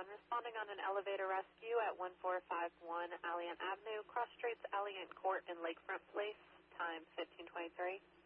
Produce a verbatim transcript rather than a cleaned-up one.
one, responding on an elevator rescue at one four five one Alliant Avenue, Cross Straits, Alliant Court, in Lakefront Place, time fifteen twenty-three.